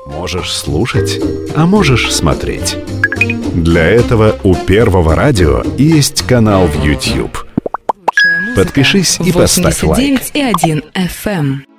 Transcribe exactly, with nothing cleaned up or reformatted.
Можешь слушать, а можешь смотреть. Для этого у Первого радио есть канал в YouTube. Подпишись и поставь лайк. восемьдесят девять и один эф эм.